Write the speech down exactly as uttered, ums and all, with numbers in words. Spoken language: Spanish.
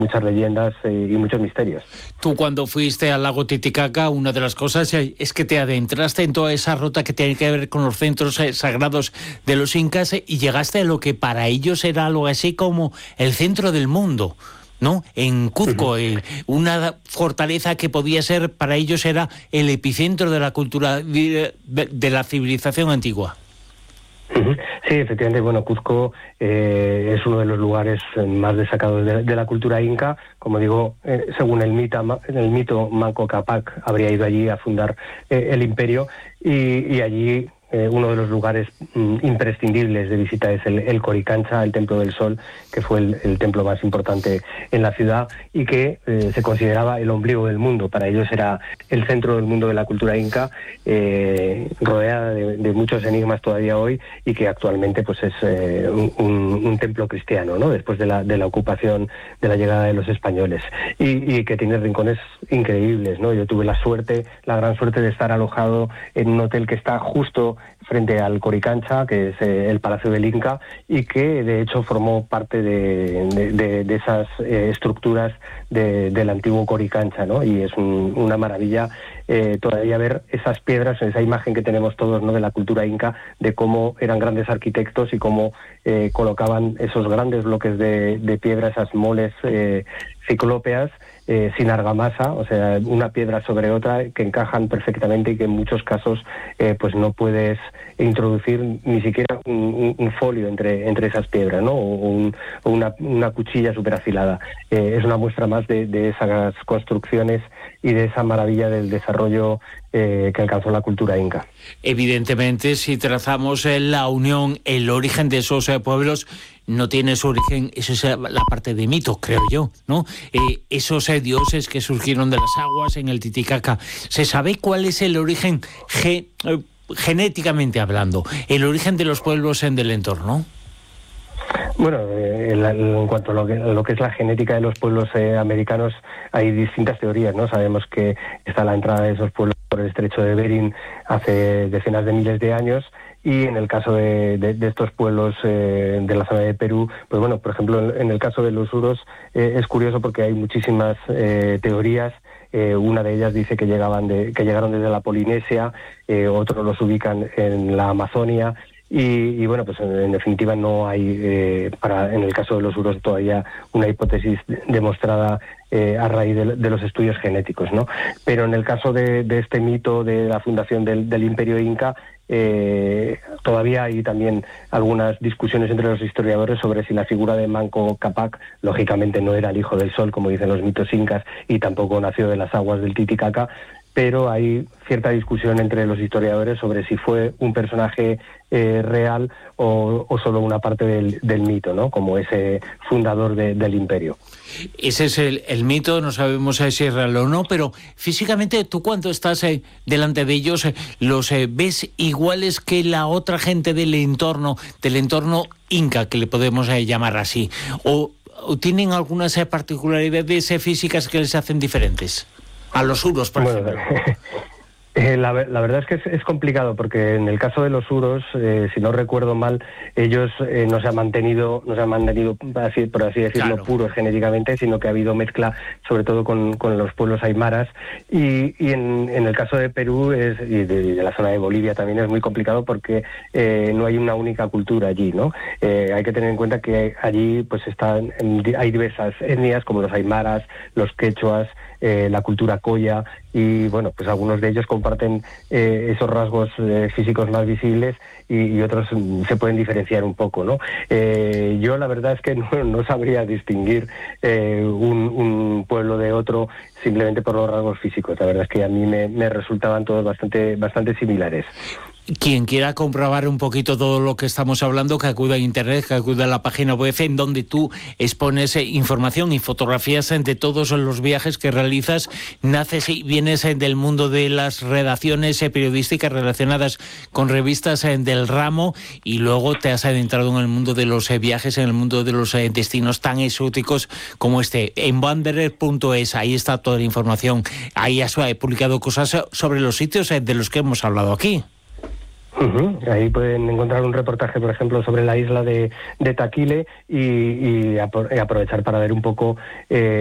muchas leyendas eh, y muchos misterios. Tú cuando fuiste al lago Titicaca, una de las cosas es que te adentraste en toda esa ruta que tiene que ver con los centros eh, sagrados de los incas eh, y llegaste a lo que para ellos era algo así como el centro del mundo, ¿no? En Cuzco, eh, una fortaleza que podía ser, para ellos era el epicentro de la cultura, de, de la civilización antigua. Sí, efectivamente, bueno, Cuzco eh, es uno de los lugares más destacados de, de la cultura inca. Como digo, eh, según el, mita, el mito, Manco Cápac habría ido allí a fundar eh, el imperio y, y allí eh, uno de los lugares mm, imprescindibles de visita es el, el Coricancha, el Templo del Sol, que fue el, el templo más importante en la ciudad y que eh, se consideraba el ombligo del mundo. Para ellos era el centro del mundo de la cultura inca, eh, rodeada de, de muchos enigmas todavía hoy y que actualmente pues es eh, un, un templo cristiano, ¿no? Después de la, de la ocupación, de la llegada de los españoles y, y que tiene rincones increíbles, ¿no? Yo tuve la suerte, la gran suerte de estar alojado en un hotel que está justo frente al Coricancha, que es eh, el Palacio del Inca, y que de hecho formó parte de, de, de, de esas eh, estructuras de, del antiguo Coricancha, ¿no? Y es un, una maravilla eh, todavía ver esas piedras, esa imagen que tenemos todos, ¿no?, de la cultura inca, de cómo eran grandes arquitectos y cómo eh, colocaban esos grandes bloques de, de piedra, esas moles eh, ciclópeas, Eh, sin argamasa, o sea, una piedra sobre otra que encajan perfectamente y que en muchos casos eh, pues no puedes introducir ni siquiera un, un, un folio entre, entre esas piedras, ¿no? O, un, o una, una cuchilla súper afilada. Eh, es una muestra más de, de esas construcciones y de esa maravilla del desarrollo eh, que alcanzó la cultura inca. Evidentemente, si trazamos eh, la unión, el origen de esos eh, pueblos, no tiene su origen, eso es la parte de mito, creo yo, ¿no? Eh, esos eh, dioses que surgieron de las aguas en el Titicaca. ¿Se sabe cuál es el origen ge, eh, genéticamente hablando, el origen de los pueblos en del entorno? Bueno, eh, en, la, en cuanto a lo que, lo que es la genética de los pueblos eh, americanos, hay distintas teorías, ¿no? Sabemos que está la entrada de esos pueblos por el estrecho de Bering hace decenas de miles de años, y en el caso de, de, de estos pueblos eh, de la zona de Perú, pues bueno, por ejemplo, en, en el caso de los uros eh, es curioso porque hay muchísimas eh, teorías. Eh, una de ellas dice que llegaban de, que llegaron desde la Polinesia, eh, otros los ubican en la Amazonia. Y, y bueno, pues en, en definitiva no hay, eh, para en el caso de los uros, todavía una hipótesis de, demostrada eh, a raíz de, de los estudios genéticos, ¿no? Pero en el caso de, de este mito de la fundación del, del Imperio Inca, eh, todavía hay también algunas discusiones entre los historiadores sobre si la figura de Manco Cápac, lógicamente no era el hijo del sol, como dicen los mitos incas, y tampoco nació de las aguas del Titicaca, pero hay cierta discusión entre los historiadores sobre si fue un personaje eh, real o, o solo una parte del, del mito, ¿no? Como ese fundador de, del imperio. Ese es el, el mito, no sabemos si es real o no, pero físicamente tú cuando estás eh, delante de ellos, eh, ¿los eh, ves iguales que la otra gente del entorno, del entorno inca, que le podemos eh, llamar así? ¿O, o tienen algunas eh, particularidades eh, físicas que les hacen diferentes? A los uros, por ejemplo. Bueno, eh, la, la verdad es que es, es complicado porque en el caso de los uros, eh, si no recuerdo mal, ellos eh, no se han mantenido, no se han mantenido así, por así decirlo, claro, puros genéticamente, sino que ha habido mezcla, sobre todo con, con los pueblos aymaras. Y, y en, en el caso de Perú es, y de, de la zona de Bolivia también es muy complicado porque eh, no hay una única cultura allí, ¿no? Eh, hay que tener en cuenta que allí pues están, hay diversas etnias como los aymaras, los quechuas, Eh, la cultura coya, y bueno, pues algunos de ellos comparten eh, esos rasgos eh, físicos más visibles y, y otros mm, se pueden diferenciar un poco, ¿no? Eh, yo la verdad es que no, no sabría distinguir eh, un, un pueblo de otro simplemente por los rasgos físicos. La verdad es que a mí me, me resultaban todos bastante, bastante similares. Quien quiera comprobar un poquito todo lo que estamos hablando, que acuda a internet, que acuda a la página web en donde tú expones información y fotografías de todos los viajes que realizas. Naces y vienes del mundo de las redacciones periodísticas relacionadas con revistas del ramo y luego te has adentrado en el mundo de los viajes, en el mundo de los destinos tan exóticos como este. En wanderer punto es, ahí está toda la información. Ahí has publicado cosas sobre los sitios de los que hemos hablado aquí. Uh-huh. Ahí pueden encontrar un reportaje, por ejemplo, sobre la isla de, de Taquile y, y, apro- y aprovechar para ver un poco... Eh,